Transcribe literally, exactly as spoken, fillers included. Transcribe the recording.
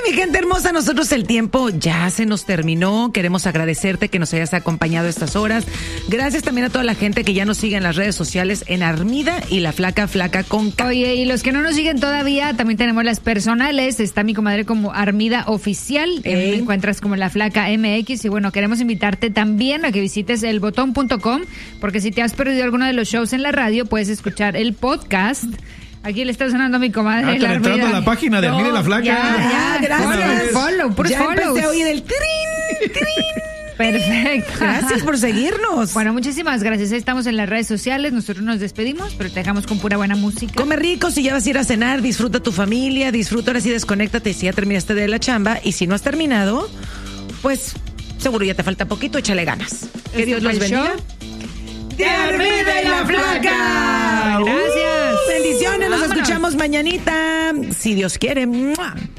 mi gente hermosa, nosotros el tiempo ya se nos terminó. Queremos agradecerte que nos hayas acompañado estas horas. Gracias también a toda la gente que ya nos sigue en las redes sociales en Armida y La Flaca Flaca con K. Oye, y los que no nos siguen todavía, también tenemos las personales. Está mi comadre como Armida Oficial. Ey. Me encuentras como La Flaca M X. Y bueno, queremos invitarte también a que visites el botón punto com, porque si te has perdido alguno de los shows en la radio, puedes escuchar el podcast. Aquí le está sonando a mi comadre. Ah, que la le entrando Armida. a la página de Armida y La Flaca. Ya, Ah, ya, gracias. Follow, follow, puros Ya follows. empecé a oír el trin, trin. Perfecto. Gracias por seguirnos. Bueno, muchísimas gracias. Ahí estamos en las redes sociales. Nosotros nos despedimos, pero te dejamos con pura buena música. Come rico, si ya vas a ir a cenar, disfruta tu familia, disfruta, ahora sí desconéctate si ya terminaste de la chamba. Y si no has terminado, pues seguro ya te falta poquito, échale ganas. Que Este Dios los fue el bendiga. show ¡De Armida y La Flaca! Gracias. Uh, bendiciones, nos Vámonos. escuchamos mañanita, si Dios quiere. ¡Mua!